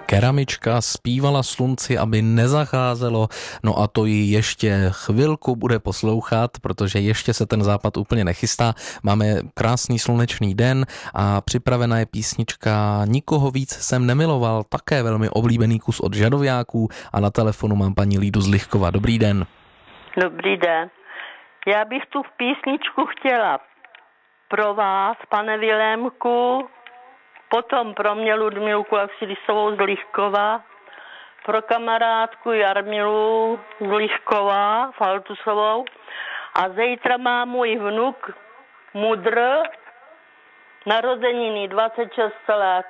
keramička zpívala slunci, aby nezacházelo, no a to ji ještě chvilku bude poslouchat, protože ještě se ten západ úplně nechystá. Máme krásný slunečný den a připravena je písnička Nikoho víc jsem nemiloval, také velmi oblíbený kus od Žadoviáků a na telefonu mám paní Lídu z Lichkova. Dobrý den. Dobrý den. Já bych tu písničku chtěla pro vás, pane Vilémku, potom pro mě Ludmilku Aksidisovou z Lichkova, pro kamarádku Jarmilu z Lichkova, Faltusovou, a zítra má můj vnuk Mudr narozeniny 26 let.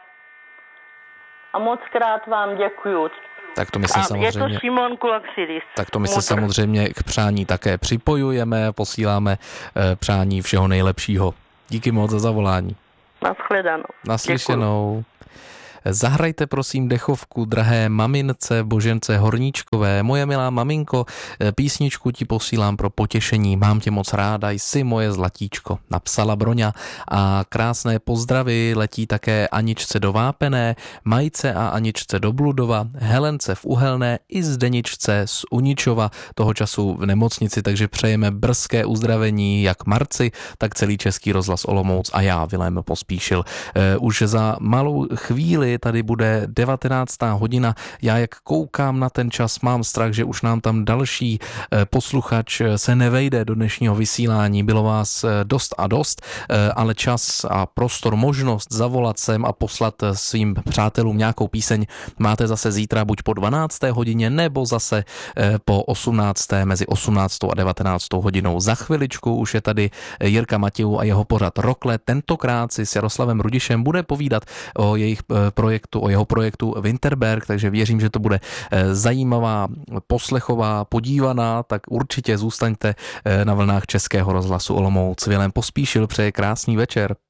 A moc krát vám děkuju. Tak to my se samozřejmě... Je to Šimon Kulaksidis. Tak to my se samozřejmě k přání také připojujeme, posíláme přání všeho nejlepšího. Díky moc za zavolání. Nashledanou. Naslyšenou. Děkuju. Zahrajte prosím dechovku drahé mamince Božence Horníčkové. Moje milá maminko, písničku ti posílám pro potěšení. Mám tě moc ráda, jsi moje zlatíčko, napsala Broňa. A krásné pozdravy letí také Aničce do Vápené, Majce a Aničce do Bludova, Helence v Uhelné i Zdeničce z Uničova, toho času v nemocnici, takže přejeme brzké uzdravení jak Marci, tak celý Český rozhlas Olomouc a já, Vilém Pospíšil. Už za malou chvíli tady bude 19. hodina. Já jak koukám na ten čas, mám strach, že už nám tam další posluchač se nevejde do dnešního vysílání. Bylo vás dost a dost, ale čas a prostor, možnost zavolat sem a poslat svým přátelům nějakou píseň máte zase zítra buď po 12. hodině, nebo zase po 18. mezi 18. a 19. hodinou. Za chviličku už je tady Jirka Matějů a jeho pořad Rokle. Tentokrát si s Jaroslavem Rudišem bude povídat o jeho projektu Winterberg, takže věřím, že to bude zajímavá, poslechová, podívaná, tak určitě zůstaňte na vlnách Českého rozhlasu Olomouc. Vilém Pospíšil přeje krásný večer.